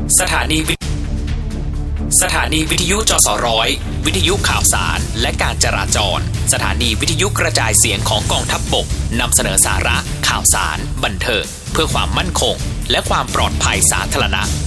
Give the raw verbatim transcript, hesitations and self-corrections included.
สถานีสถานีวิทยุจสร้อยวิทยุข่าวสารและการจราจรสถานีวิทยุกระจายเสียงของกองทัพบกนำเสนอสาระข่าวสารบันเทิงเพื่อความมั่นคงและความปลอดภัยสาธารณะ